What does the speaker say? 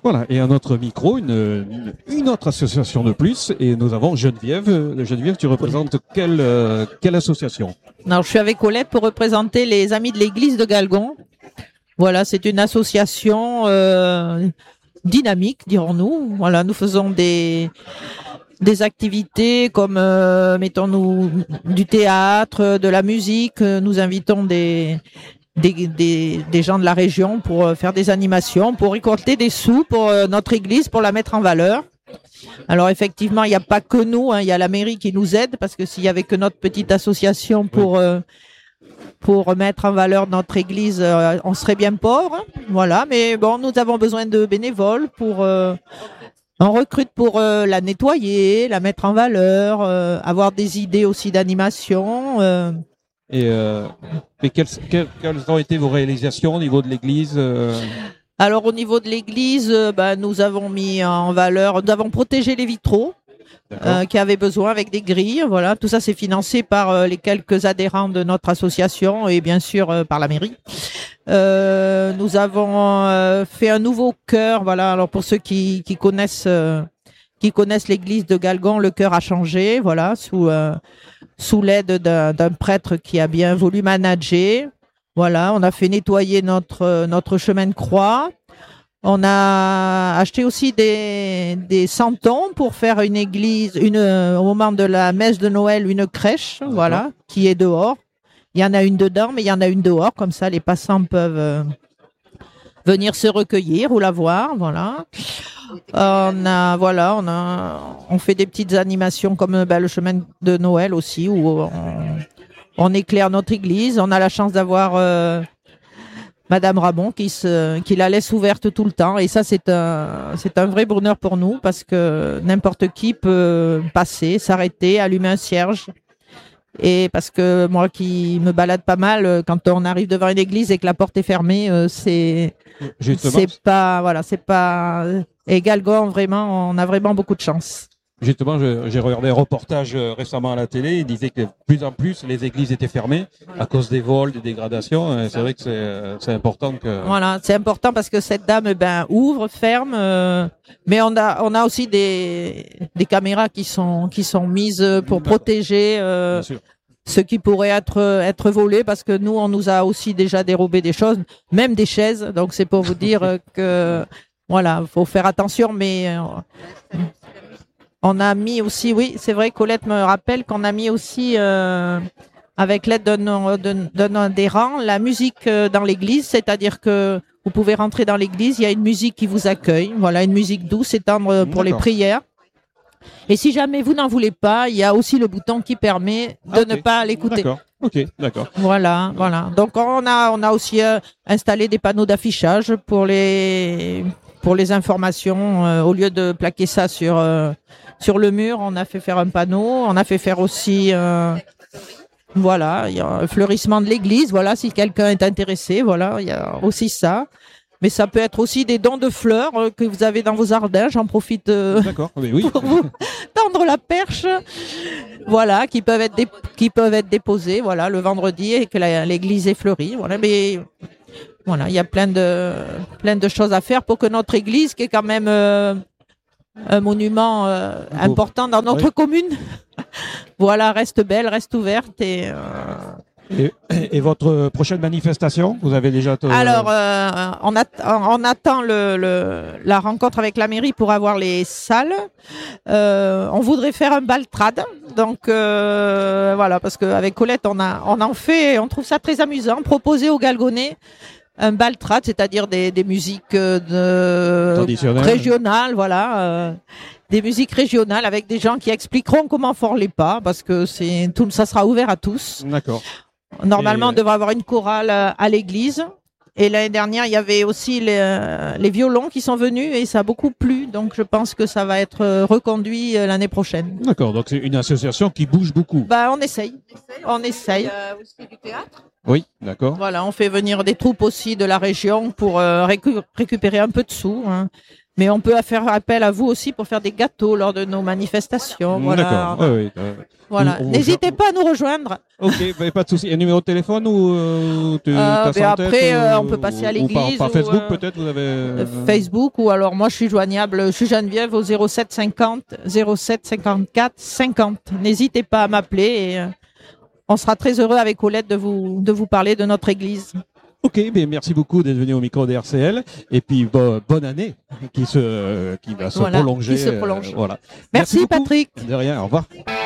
Voilà, et à notre micro, une autre association de plus, et nous avons Geneviève. Geneviève, tu représentes quelle association? Alors, je suis avec Colette pour représenter les Amis de l'Église de Galgon. Voilà, c'est une association dynamique, dirons-nous. Voilà, nous faisons des activités comme, mettons-nous, du théâtre, de la musique. Nous invitons des gens de la région pour faire des animations, pour récolter des sous pour notre église, pour la mettre en valeur. Alors effectivement, il n'y a pas que nous, il y a la mairie qui nous aide, parce que s'il y avait que notre petite association pour mettre en valeur notre église, on serait bien pauvre. Voilà, mais bon, nous avons besoin de bénévoles on recrute pour la nettoyer, la mettre en valeur, avoir des idées aussi d'animation. Mais quelles ont été vos réalisations au niveau de l'église Alors au niveau de l'église, nous avons mis en valeur, nous avons protégé les vitraux qui avaient besoin avec des grilles. Voilà, tout ça c'est financé par les quelques adhérents de notre association et bien sûr par la mairie. Nous avons fait un nouveau chœur. Voilà, alors pour ceux qui connaissent l'église de Galgon, le chœur a changé. Voilà, sous l'aide d'un prêtre qui a bien voulu manager. Voilà, on a fait nettoyer notre chemin de croix. On a acheté aussi des santons pour faire une église, au moment de la messe de Noël, une crèche, voilà, qui est dehors. Il y en a une dedans, mais il y en a une dehors, comme ça les passants peuvent venir se recueillir ou la voir, voilà. On fait des petites animations comme le chemin de Noël aussi, où on éclaire notre église. On a la chance d'avoir Madame Ramon qui la laisse ouverte tout le temps, et ça c'est un vrai bonheur pour nous, parce que n'importe qui peut passer, s'arrêter, allumer un cierge. Et parce que moi qui me balade pas mal, quand on arrive devant une église et que la porte est fermée, c'est pas. Et Galgon, vraiment, on a vraiment beaucoup de chance. Justement, j'ai regardé un reportage récemment à la télé. Il disait que de plus en plus, les églises étaient fermées à cause des vols, des dégradations. C'est vrai que c'est important que. Voilà, c'est important parce que cette dame, ouvre, ferme. Mais on a aussi des caméras qui sont mises pour protéger ce qui pourrait être volé, parce que nous, on nous a aussi déjà dérobé des choses, même des chaises. Donc c'est pour vous dire que voilà, faut faire attention, mais. On a mis aussi, oui, c'est vrai, Colette me rappelle qu'on a mis aussi, avec l'aide d'un adhérent, la musique dans l'église, c'est-à-dire que vous pouvez rentrer dans l'église, il y a une musique qui vous accueille, voilà, une musique douce et tendre pour les prières. Et si jamais vous n'en voulez pas, il y a aussi le bouton qui permet de ne pas l'écouter. D'accord. Ok, d'accord. Voilà. Donc on a aussi installé des panneaux d'affichage pour les informations, au lieu de plaquer ça sur le mur, on a fait faire un panneau. On a fait faire aussi, il y a un fleurissement de l'église. Voilà, si quelqu'un est intéressé, voilà, il y a aussi ça. Mais ça peut être aussi des dons de fleurs que vous avez dans vos jardins. J'en profite pour vous tendre la perche. Voilà, qui peuvent être déposés, voilà, le vendredi, et que l'église est fleurie. Voilà, mais voilà, il y a plein de choses à faire pour que notre église, qui est quand même un monument important dans notre commune, voilà, reste belle, reste ouverte. Et votre prochaine manifestation, vous avez déjà... Alors, on attend la rencontre avec la mairie pour avoir les salles. On voudrait faire un baltrade. Donc, voilà, parce qu'avec Colette, on en fait, on trouve ça très amusant. Proposer aux Galgonais un baltrade, c'est-à-dire des musiques régionales, voilà. Des musiques régionales avec des gens qui expliqueront comment font les pas, parce que ça sera ouvert à tous. D'accord. Normalement, on devrait avoir une chorale à l'église. Et l'année dernière, il y avait aussi les violons qui sont venus, et ça a beaucoup plu. Donc, je pense que ça va être reconduit l'année prochaine. D'accord. Donc, c'est une association qui bouge beaucoup. On essaye. On essaye. Il y a aussi du théâtre. Oui, d'accord. Voilà, on fait venir des troupes aussi de la région pour récupérer un peu de sous. Hein. Mais on peut faire appel à vous aussi pour faire des gâteaux lors de nos manifestations. Voilà. D'accord. Oui, oui. Voilà. N'hésitez pas à nous rejoindre. Ok, pas de souci. Un numéro de téléphone ou après, on peut passer à l'église. Par Facebook peut-être vous avez Facebook ou alors moi je suis joignable. Je suis Geneviève au 07 50 07 54 50. N'hésitez pas à m'appeler et on sera très heureux avec Colette de vous parler de notre église. Ok, bien merci beaucoup d'être venu au micro de RCL et puis bonne année qui va se prolonger. Qui se prolonge. Voilà. Merci beaucoup. Patrick. De rien. Au revoir.